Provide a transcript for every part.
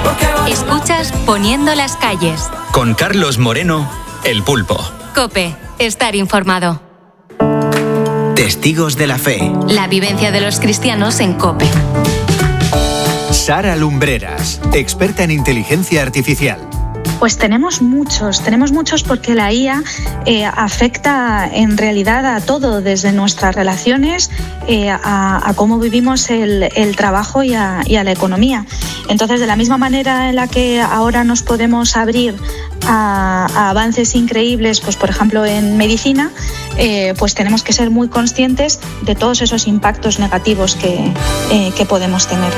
Escuchas Poniendo las calles. Con Carlos Moreno, El Pulpo. COPE. Estar informado. Testigos de la fe. La vivencia de los cristianos en COPE. Sara Lumbreras, experta en inteligencia artificial. Pues tenemos muchos porque la IA afecta en realidad a todo, desde nuestras relaciones a cómo vivimos el trabajo y a la economía. Entonces, de la misma manera en la que ahora nos podemos abrir a avances increíbles, pues por ejemplo en medicina, pues tenemos que ser muy conscientes de todos esos impactos negativos que podemos tener.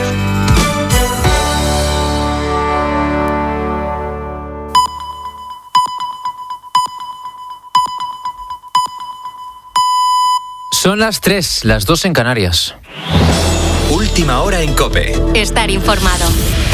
Son las 3, las 2 en Canarias. Última hora en COPE. Estar informado.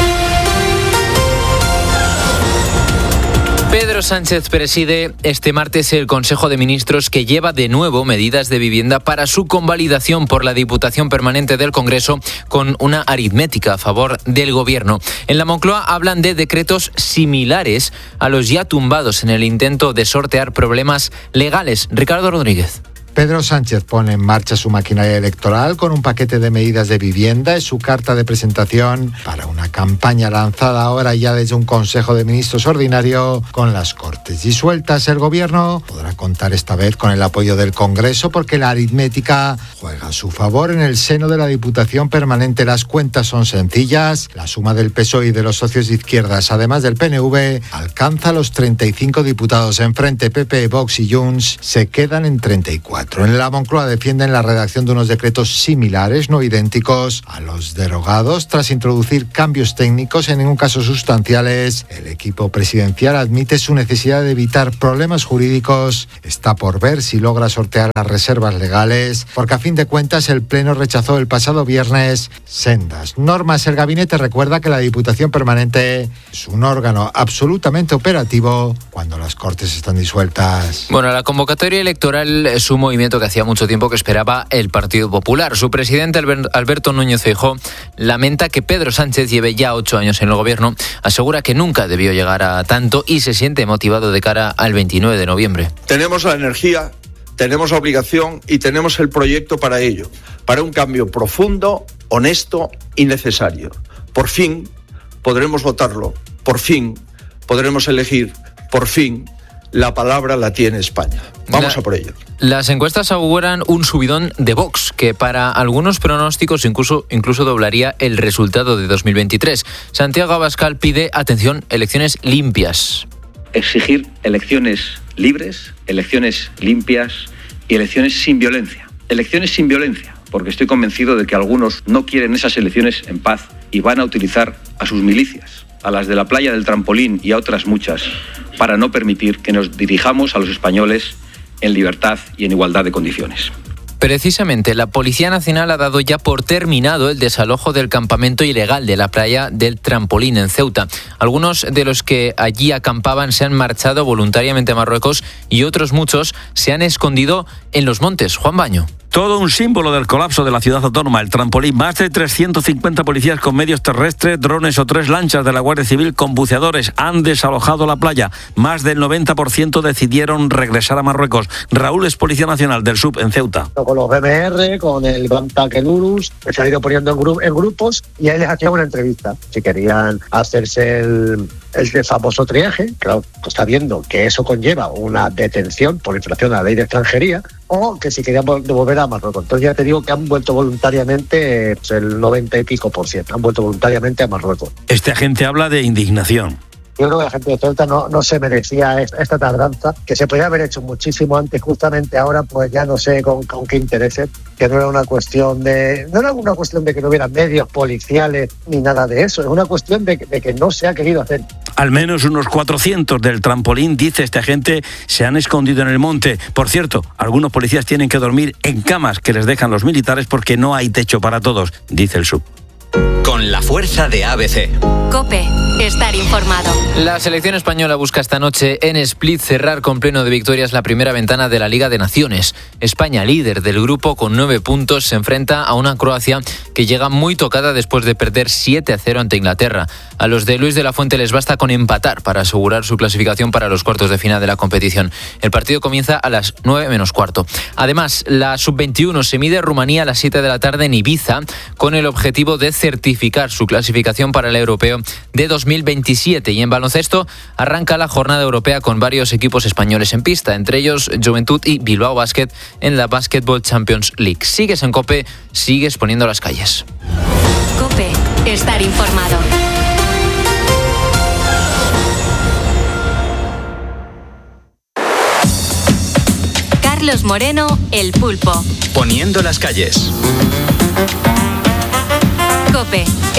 Pedro Sánchez preside este martes el Consejo de Ministros que lleva de nuevo medidas de vivienda para su convalidación por la Diputación Permanente del Congreso con una aritmética a favor del Gobierno. En la Moncloa hablan de decretos similares a los ya tumbados en el intento de sortear problemas legales. Ricardo Rodríguez. Pedro Sánchez pone en marcha su maquinaria electoral con un paquete de medidas de vivienda. Es su carta de presentación para una campaña lanzada ahora ya desde un Consejo de Ministros ordinario con las Cortes disueltas. El Gobierno podrá contar esta vez con el apoyo del Congreso porque la aritmética juega a su favor. En el seno de la Diputación Permanente las cuentas son sencillas. La suma del PSOE y de los socios de izquierdas, además del PNV, alcanza los 35 diputados. Enfrente, PP, Vox y Junts se quedan en 34. En la Moncloa defienden la redacción de unos decretos similares, no idénticos, a los derogados. Tras introducir cambios técnicos, en ningún caso sustanciales, el equipo presidencial admite su necesidad de evitar problemas jurídicos. Está por ver si logra sortear las reservas legales, porque a fin de cuentas el Pleno rechazó el pasado viernes sendas normas. El gabinete recuerda que la Diputación Permanente es un órgano absolutamente operativo cuando las Cortes están disueltas. Bueno, la convocatoria electoral es un movimiento que hacía mucho tiempo que esperaba el Partido Popular. Su presidente, Alberto Núñez Feijóo, lamenta que Pedro Sánchez lleve ya 8 años en el gobierno, asegura que nunca debió llegar a tanto y se siente motivado de cara al 29 de noviembre. Tenemos la energía, tenemos la obligación y tenemos el proyecto para ello, para un cambio profundo, honesto y necesario. Por fin podremos votarlo, por fin podremos elegir, por fin la palabra la tiene España. Vamos a por ello. Las encuestas auguran un subidón de Vox, que para algunos pronósticos incluso doblaría el resultado de 2023. Santiago Abascal pide, atención, elecciones limpias. Exigir elecciones libres, elecciones limpias y elecciones sin violencia. Elecciones sin violencia, porque estoy convencido de que algunos no quieren esas elecciones en paz y van a utilizar a sus milicias, a las de la playa del Trampolín y a otras muchas, para no permitir que nos dirijamos a los españoles en libertad y en igualdad de condiciones. Precisamente, la Policía Nacional ha dado ya por terminado el desalojo del campamento ilegal de la playa del Trampolín en Ceuta. Algunos de los que allí acampaban se han marchado voluntariamente a Marruecos y otros muchos se han escondido en los montes. Juan Baño. Todo un símbolo del colapso de la ciudad autónoma, el Trampolín. Más de 350 policías con medios terrestres, drones o 3 lanchas de la Guardia Civil con buceadores han desalojado la playa. Más del 90% decidieron regresar a Marruecos. Raúl es Policía Nacional del SUB en Ceuta. Con los BMR, con el Bantaquenurus, se han ido poniendo en grupos y ahí les hacían una entrevista. Si querían hacerse el famoso triaje, claro, pues sabiendo que eso conlleva una detención por infracción a la ley de extranjería, o que si querían volver a Marruecos. Entonces ya te digo que han vuelto voluntariamente, pues el 90 y pico %, han vuelto voluntariamente a Marruecos. Este agente habla de indignación. Yo creo que la gente de Ceuta no se merecía esta tardanza, que se podía haber hecho muchísimo antes. Justamente ahora, pues ya no sé con qué intereses, que no era una cuestión de que no hubiera medios policiales ni nada de eso, es una cuestión de que no se ha querido hacer. Al menos unos 400 del Trampolín, dice este agente, se han escondido en el monte. Por cierto, algunos policías tienen que dormir en camas que les dejan los militares porque no hay techo para todos, dice el SUB. con la fuerza de ABC. COPE. Estar informado. La selección española busca esta noche en Split cerrar con pleno de victorias la primera ventana de la Liga de Naciones. España, líder del grupo con 9 puntos, se enfrenta a una Croacia que llega muy tocada después de perder 7-0 ante Inglaterra. A los de Luis de la Fuente les basta con empatar para asegurar su clasificación para los cuartos de final de la competición. El partido comienza a las 9 menos cuarto. Además, la Sub-21 se mide a Rumanía a las 7 de la tarde en Ibiza con el objetivo de certificar su clasificación para el europeo de 2027. Y en baloncesto arranca la jornada europea con varios equipos españoles en pista, entre ellos Juventud y Bilbao Basket en la Basketball Champions League. Sigues en COPE, sigues poniendo las calles. COPE. Estar informado. Carlos Moreno, El Pulpo. Poniendo las calles. COPE.